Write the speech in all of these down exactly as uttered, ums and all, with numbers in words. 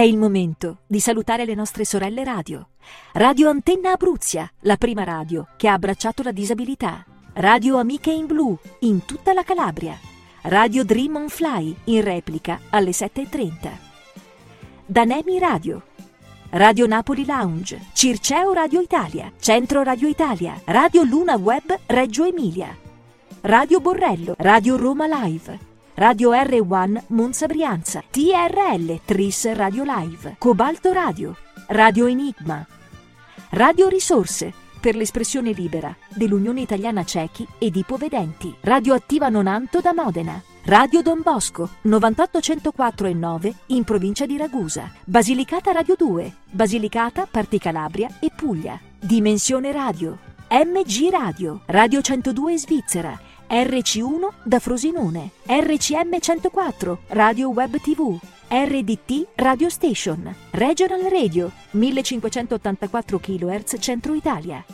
il momento di salutare le nostre sorelle radio. Radio Antenna Abruzia, la prima radio che ha abbracciato la disabilità. Radio Amiche in Blu, in tutta la Calabria. Radio Dream on Fly, in replica alle sette e trenta. Danemi Radio. Radio Napoli Lounge, Circeo Radio Italia, Centro Radio Italia, Radio Luna Web Reggio Emilia. Radio Borrello, Radio Roma Live. Radio R uno Monza Brianza, T R L Tris Radio Live, Cobalto Radio, Radio Enigma, Radio Risorse per l'espressione libera dell'Unione Italiana Ciechi ed Ipovedenti, Radio Attiva Nonanto da Modena, Radio Don Bosco novantotto centoquattro e nove in provincia di Ragusa, Basilicata Radio due, Basilicata, Parti Calabria e Puglia, Dimensione Radio, M G Radio, Radio centodue Svizzera, R C uno da Frosinone, R C M centoquattro, Radio Web tivù, R D T Radio Station, Regional Radio, millecinquecentottantaquattro chilohertz Centro Italia,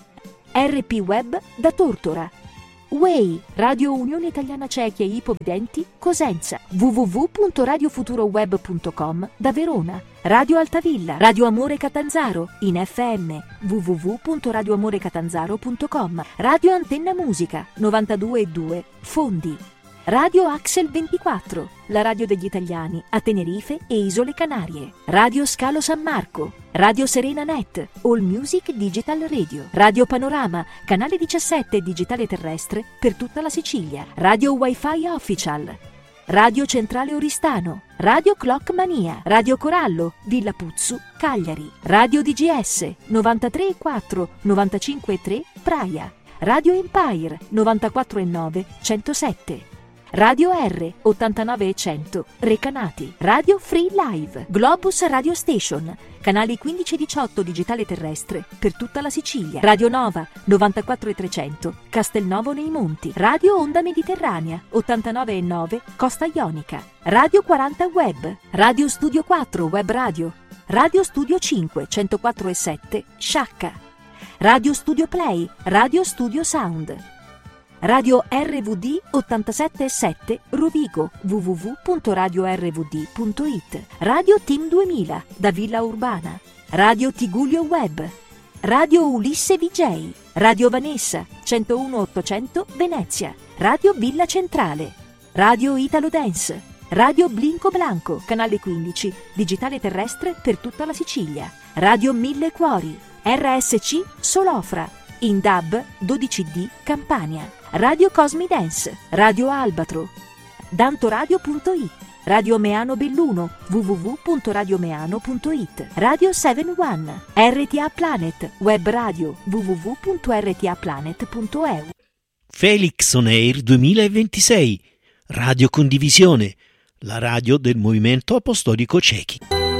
R P Web da Tortora, W E I, Radio Unione Italiana Ciechi e Ipovedenti, Cosenza, w w w punto radio futuro web punto com da Verona, Radio Altavilla, Radio Amore Catanzaro, in F M, w w w punto radio amore catanzaro punto com, Radio Antenna Musica, novantadue e due, Fondi, Radio Axel ventiquattro, la radio degli italiani a Tenerife e Isole Canarie, Radio Scalo San Marco, Radio Serena Net, All Music Digital Radio, Radio Panorama, canale diciassette digitale terrestre per tutta la Sicilia, Radio Wi-Fi Official, Radio Centrale Oristano, Radio Clock Mania, Radio Corallo, Villa Puzzu, Cagliari, Radio D G S, novantatré e quattro, novantacinque e tre, Praia, Radio Empire, novantaquattro e nove, centosette, Radio R, ottantanove e cento, Recanati, Radio Free Live, Globus Radio Station, canali quindici e diciotto digitale terrestre per tutta la Sicilia, Radio Nova, novantaquattro e trecento, Castelnovo nei Monti, Radio Onda Mediterranea, ottantanove e nove, Costa Ionica, Radio quaranta Web, Radio Studio quattro Web Radio, Radio Studio cinque, centoquattro e sette, Sciacca, Radio Studio Play, Radio Studio Sound, Radio R V D ottantasette e sette Rovigo, w w w punto radio r v d punto i t, Radio Team duemila da Villa Urbana, Radio Tigullio Web, Radio Ulisse V J, Radio Vanessa centouno ottocento Venezia, Radio Villa Centrale, Radio Italo Dance, Radio Blinco Blanco, canale quindici, digitale terrestre per tutta la Sicilia, Radio Mille Cuori, R S C Solofra, in D A B dodici D Campania, Radio Cosmi Dance, Radio Albatro, dantoradio punto i t, Radio Meano Belluno, w w w punto radio meano punto i t, Radio sette uno, R T A Planet, Web Radio, w w w punto r t a planet punto e u. Felix On Air duemilaventisei, Radio Condivisione, la radio del Movimento Apostolico Ciechi.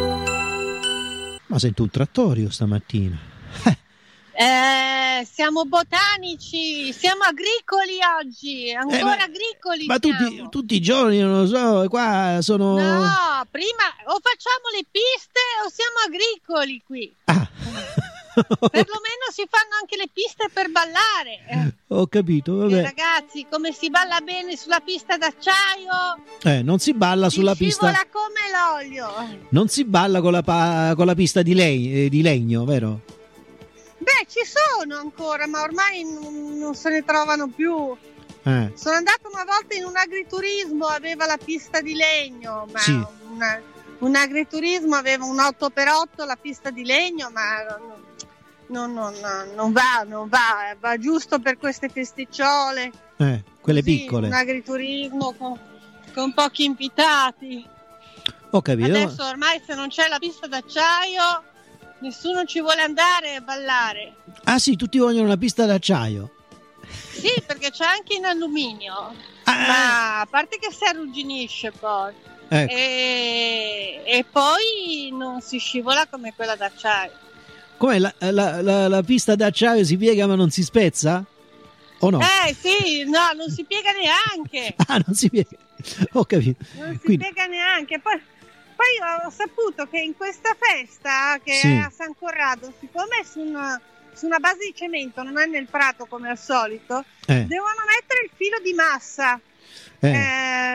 Ma sento un trattorio stamattina. Eh, siamo botanici, siamo agricoli oggi, ancora eh, ma, agricoli. Ma tutti, tutti i giorni, non lo so, qua sono... No, prima o facciamo le piste o siamo agricoli qui. Ah. Perlomeno si fanno anche le piste per ballare. Ho capito, vabbè. E ragazzi, come si balla bene sulla pista d'acciaio? Eh, non si balla si sulla pista... scivola come l'olio. Non si balla con la, pa... con la pista di, lei... di legno, vero? Beh, ci sono ancora, ma ormai non, non se ne trovano più. Eh. Sono andata una volta in un agriturismo, aveva la pista di legno, ma sì. una, un agriturismo aveva un otto per otto, la pista di legno, ma non, non, non, non va, non va, va giusto per queste festicciole. Eh, quelle così, piccole. Un agriturismo con, con pochi invitati. Ho capito. Adesso ormai se non c'è la pista d'acciaio... Nessuno ci vuole andare a ballare. Ah sì, tutti vogliono una pista d'acciaio. Sì, perché c'è anche in alluminio. Ah, ma a parte che si arrugginisce poi. Ecco. E, e poi non si scivola come quella d'acciaio. Com'è la, la, la, la pista d'acciaio si piega ma non si spezza? O no? Eh sì, no, non si piega neanche. Ah, non si piega. Ho capito. Non si Quindi... piega neanche. Poi... Poi ho saputo che in questa festa che sì. è a San Corrado, siccome su una, su una base di cemento, non è nel prato come al solito, eh. devono mettere il filo di massa. Eh. Eh,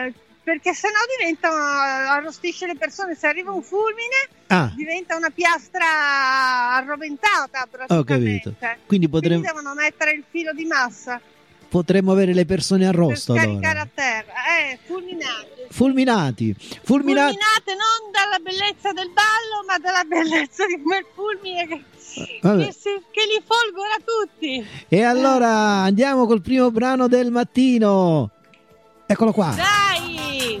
perché sennò diventa, arrostisce le persone. Se arriva un fulmine Ah. diventa una piastra arroventata Ho capito. praticamente. Quindi potremmo, Quindi devono mettere il filo di massa potremmo avere le persone a per rosto scaricare allora. a terra. Eh, fulminate. Fulminati. Fulminati. Fulminate non dalla bellezza del ballo, ma dalla bellezza di quel fulmine che, Vabbè. che, si- che li folgora tutti. E allora andiamo col primo brano del mattino. Eccolo qua. Dai!